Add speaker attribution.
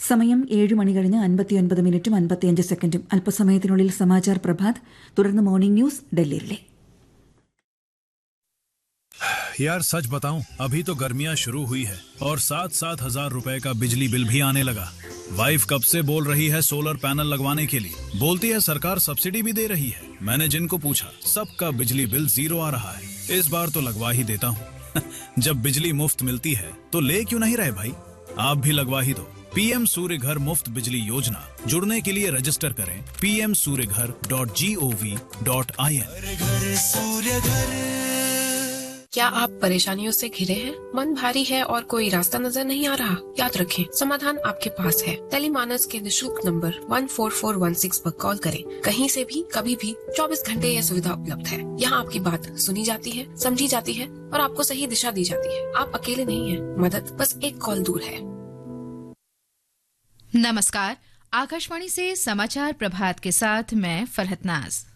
Speaker 1: സമയം 7 മണി കഴിഞ്ഞ് 59 മിനിറ്റും 55 സെക്കൻഡും. അല്പസമയത്തിനുള്ളിൽ സമാചാർ പ്രഭാത്, തുടർന്ന് മോർണിംഗ് ന്യൂസ് ഡൽഹിയിലെ.
Speaker 2: यार सच बताऊं, अभी तो गर्मियां शुरू हुई है और 7-7 हजार रुपए का बिजली बिल भी आने लगा। वाइफ कब से बोल रही है सोलर पैनल लगवाने के लिए, बोलती है सरकार सब्सिडी भी दे रही है। मैंने जिनको पूछा सबका बिजली बिल 0 आ रहा है। इस बार तो लगवा ही देता हूं। जब बिजली मुफ्त मिलती है तो ले क्यों नहीं रहे भाई, आप भी लगवा ही दो। पीएम सूर्य घर मुफ्त बिजली योजना, जुड़ने के लिए रजिस्टर करें pmsuryaghar.gov.in।
Speaker 3: क्या आप परेशानियों से घिरे हैं? मन भारी है और कोई रास्ता नजर नहीं आ रहा? याद रखें, समाधान आपके पास है। टेलीमानस के निशुल्क नंबर 14416 पर कॉल करें। कहीं से भी कभी भी 24 घंटे यह सुविधा उपलब्ध है। यहाँ आपकी बात सुनी जाती है, समझी जाती है और आपको सही दिशा दी जाती है। आप अकेले नहीं हैं, मदद बस एक कॉल दूर है।
Speaker 4: नमस्कार, आकाशवाणी से समाचार प्रभात के साथ मैं फरहत नाज।